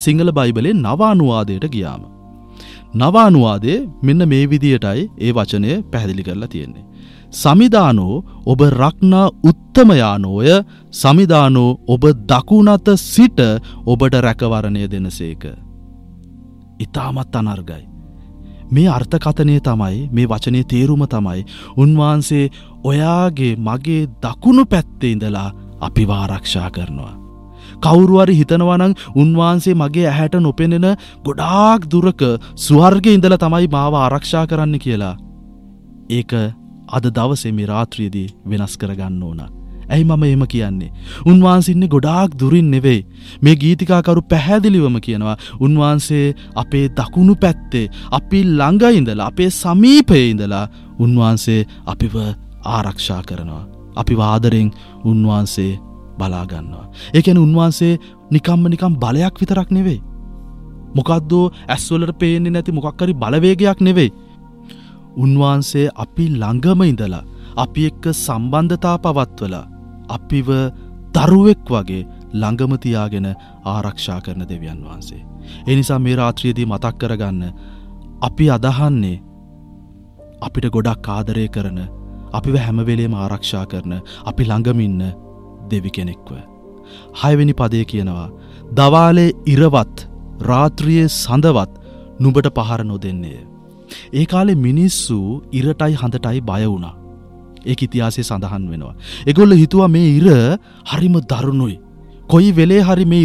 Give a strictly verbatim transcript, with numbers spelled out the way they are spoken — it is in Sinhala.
සිංහල බයිබලයේ නව අනුවාදයට ගියාම නව අනුවාදයේ මෙන්න මේ විදියටයි ඒ වචනය පැහැදිලි කරලා තියෙන්නේ. සමිදානෝ ඔබ රක්නා උත්තම යානෝය සමිදානෝ ඔබ දකුණත සිට ඔබට රැකවරණය දෙනසේක. ඊටමත් අනර්ගයි. මේ අර්ථකථනය තමයි මේ වචනේ තේරුම තමයි උන්වහන්සේ ඔයාගේ මගේ දකුණු පැත්තේ ඉඳලා අපිව ආරක්ෂා කරනවා. කවුරු හරි හිතනවා නම් උන්වහන්සේ මගේ ඇහැට නොපෙනෙන ගොඩාක් දුරක ස්වර්ගයේ ඉඳලා තමයි මාව ආරක්ෂා කරන්න කියලා. ඒක අද දවසේ මේ රාත්‍රියේදී වෙනස් කරගන්න ඕන. ඇයි මම එහෙම කියන්නේ? උන්වහන්සේ ඉන්නේ ගොඩාක් දුරින් නෙවෙයි. මේ ගීතිකාකරු පැහැදිලිවම කියනවා උන්වහන්සේ අපේ දකුණු පැත්තේ අපි ළඟ ඉඳලා අපේ සමීපයේ ඉඳලා උන්වහන්සේ අපිව ආරක්ෂා කරනවා. අපිව ආදරෙන් උන්වහන්සේ බලා ගන්නවා. ඒ කියන්නේ උන්වහන්සේ නිකම්ම නිකම් බලයක් විතරක් නෙවෙයි. මොකද්ද ඇස් වලට පේන්නේ නැති මොකක් හරි බලවේගයක් නෙවෙයි. උන්වහන්සේ අපි ළඟම ඉඳලා අපි එක්ක සම්බන්ධතා පවත්වලා අපිව දරුවෙක් වගේ ළඟම තියාගෙන ආරක්ෂා කරන දෙවියන් වහන්සේ. ඒ නිසා මේ රාත්‍රියේදී මතක් කරගන්න අපි අදහන්නේ අපිට ගොඩක් ආදරය කරන අපිව හැම වෙලේම ආරක්ෂා කරන අපි ළඟම ඉන්න දෙවි කෙනෙක්ව. හයවෙනි පදයේ කියනවා දවාලේ ඉරවත් රාත්‍රියේ සඳවත් නුඹට පහර නොදෙන්නේය. ඒ කාලේ මිනිස්සු ඉරටයි හඳටයි බය වුණා. ඒක ඉතිහාසයේ සඳහන් වෙනවා. ඒගොල්ලෝ හිතුවා මේ ඉර හරිම දරුණුයි. කොයි වෙලේ හරි මේ